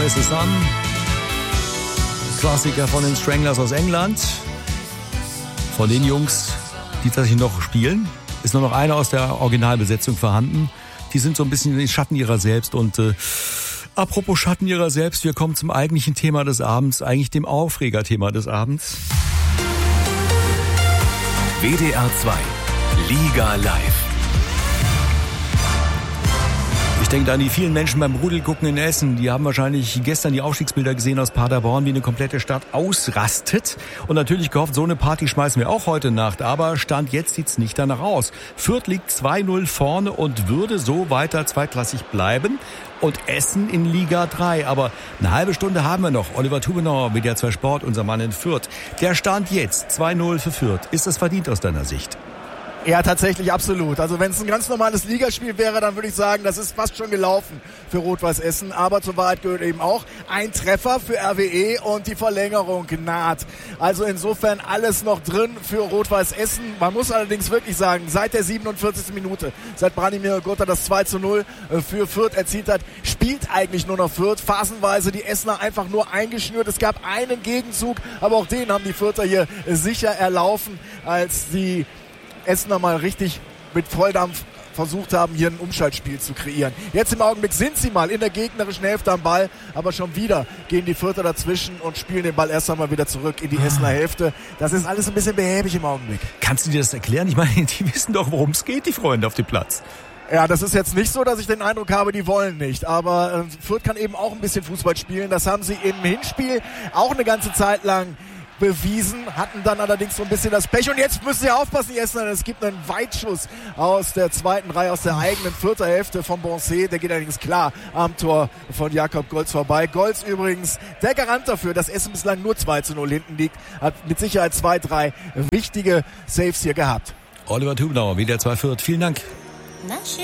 Always the Sun. Klassiker von den Stranglers aus England. Von den Jungs, die tatsächlich noch spielen, ist nur noch einer aus der Originalbesetzung vorhanden. Die sind so ein bisschen in den Schatten ihrer selbst. Und apropos Schatten ihrer selbst, wir kommen zum eigentlichen Thema des Abends, eigentlich dem Aufregerthema des Abends. WDR 2 Liga Live. Ich denke an die vielen Menschen beim Rudelgucken in Essen. Die haben wahrscheinlich gestern die Aufstiegsbilder gesehen aus Paderborn, wie eine komplette Stadt ausrastet. Und natürlich gehofft, so eine Party schmeißen wir auch heute Nacht. Aber Stand jetzt sieht's nicht danach aus. Fürth liegt 2-0 vorne und würde so weiter zweitklassig bleiben. Und Essen in Liga 3. Aber eine halbe Stunde haben wir noch. Oliver Tubenauer, WDR 2 Sport, unser Mann in Fürth. Der Stand jetzt 2-0 für Fürth. Ist das verdient aus deiner Sicht? Ja, tatsächlich absolut. Also wenn es ein ganz normales Ligaspiel wäre, dann würde ich sagen, das ist fast schon gelaufen für Rot-Weiß Essen. Aber zur Wahrheit gehört eben auch ein Treffer für RWE und die Verlängerung naht. Also insofern alles noch drin für Rot-Weiß Essen. Man muss allerdings wirklich sagen, seit der 47. Minute, seit Branimir Gotha das 2-0 für Fürth erzielt hat, spielt eigentlich nur noch Fürth. Phasenweise die Essener einfach nur eingeschnürt. Es gab einen Gegenzug, aber auch den haben die Fürther hier sicher erlaufen, als die Essener mal richtig mit Volldampf versucht haben, hier ein Umschaltspiel zu kreieren. Jetzt im Augenblick sind sie mal in der gegnerischen Hälfte am Ball, aber schon wieder gehen die Fürther dazwischen und spielen den Ball erst einmal wieder zurück in die Essener Hälfte. Das ist alles ein bisschen behäbig im Augenblick. Kannst du dir das erklären? Ich meine, die wissen doch, worum es geht, die Freunde auf dem Platz. Ja, das ist jetzt nicht so, dass ich den Eindruck habe, die wollen nicht. Aber Fürth kann eben auch ein bisschen Fußball spielen. Das haben sie im Hinspiel auch eine ganze Zeit lang bewiesen, hatten dann allerdings so ein bisschen das Pech. Und jetzt müssen sie aufpassen, die Essener. Es gibt einen Weitschuss aus der zweiten Reihe, aus der eigenen Vierter Hälfte von Bonset. Der geht allerdings klar am Tor von Jakob Golz vorbei. Golz übrigens der Garant dafür, dass Essen bislang nur 2-0 hinten liegt. Hat mit Sicherheit 2-3 wichtige Saves hier gehabt. Oliver Tubenauer, WDR 2 Fürth. Vielen Dank. Na schön.